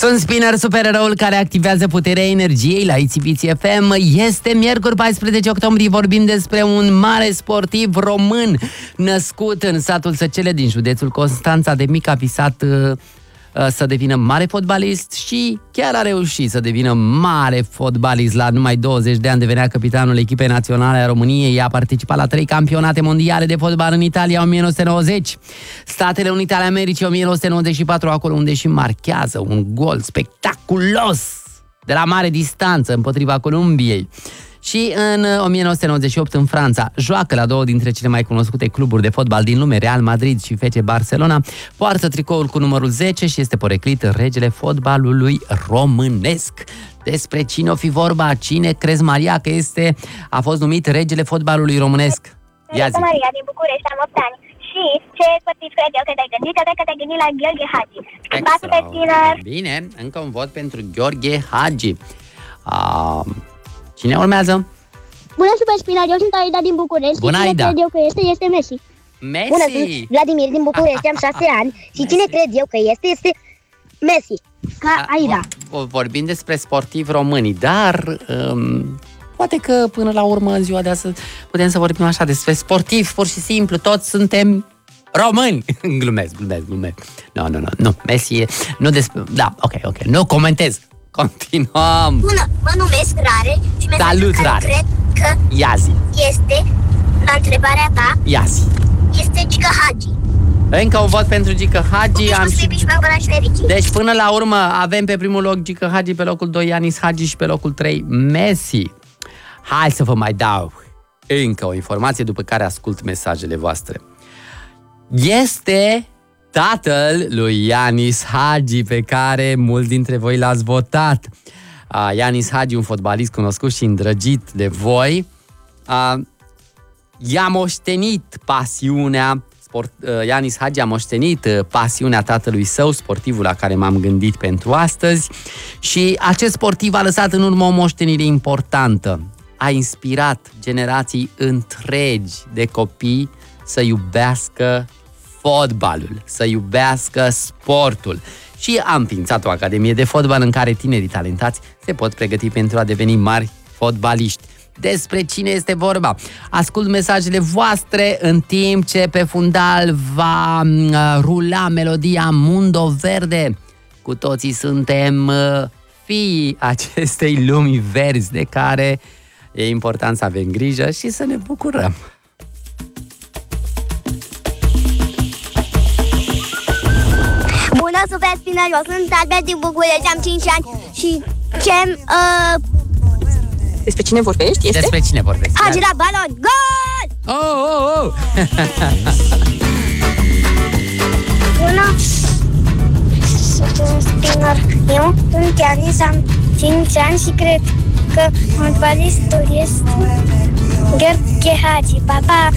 Sunt Spinner, supereroul care activează puterea energiei la ICBC FM. Este miercuri 14 octombrie, vorbim despre un mare sportiv român născut în satul Săcele din județul Constanța. De mic a visat să devină mare fotbalist și chiar a reușit să devină mare fotbalist. La numai 20 de ani devenea capitanul echipei naționale a României. A participat la 3 campionate mondiale de fotbal în Italia 1990, Statele Unite ale Americii 1994, acolo unde și marchează un gol spectaculos de la mare distanță împotriva Columbiei. Și în 1998 în Franța joacă la 2 dintre cele mai cunoscute cluburi de fotbal din lume, Real Madrid și FC Barcelona, poartă tricoul cu numărul 10 și este poreclit regele fotbalului românesc. Despre cine o fi vorba? Cine crezi, Maria, că a fost numit regele fotbalului românesc? Ia zi. Maria din București, am 8 ani. Și ce sportiv cred eu că te-ai gândit? Cred că te-ai gândit la Gheorghe Hagi. Pasul pe Spinner. Bine, încă un vot pentru Gheorghe Hagi. Cine urmează? Bună, Super Spinner, eu sunt Aida din București. Bună, și cine Aida. cred eu că este Messi. Messi! Bună, sunt Vladimir din București, am 6 ani. Și cine cred eu că este Messi. Ca Aida. Vorbim despre sportivi români, dar poate că până la urmă în ziua de astăzi putem să vorbim așa despre sportivi, pur și simplu, toți suntem români. Glumesc. Nu, Messi e, nu despre, da, ok, nu comentez. Continuăm. Bună, mă numesc Rare și mesajul care Rare. cred că Ia zi. este, la întrebarea ta, Ia zi. este Gică Hagi. Încă un vot pentru Gică Hagi. Deci până la urmă avem pe primul loc Gică Hagi, pe locul 2 Ianis Hagi și pe locul 3 Messi. Hai să vă mai dau încă o informație după care ascult mesajele voastre. Este tatăl lui Ianis Hagi, pe care mulți dintre voi l-ați votat. Ianis Hagi, un fotbalist cunoscut și îndrăgit de voi, i-a moștenit pasiunea. Ianis Hagi a moștenit pasiunea tatălui său, sportivul la care m-am gândit pentru astăzi, și acest sportiv a lăsat în urmă o moștenire importantă. A inspirat generații întregi de copii să iubească fotbalul, să iubească sportul. Și a înființat o academie de fotbal în care tinerii talentați se pot pregăti pentru a deveni mari fotbaliști. Despre cine este vorba? Ascult mesajele voastre în timp ce pe fundal va rula melodia Mundo Verde. Cu toții suntem fiii acestei lumi verzi de care e important să avem grijă și să ne bucurăm. Bună, Super Spinner, eu sunt Albert din București, am 5 ani. Și ce... Despre cine vorbești? Despre cine vorbești? Hagi la balon, gol! Oh! Bună, Super Spinner. Eu sunt Ianis, am 5 ani și cred că fotbalistul este Gheorghe Hagi. Pa, pa!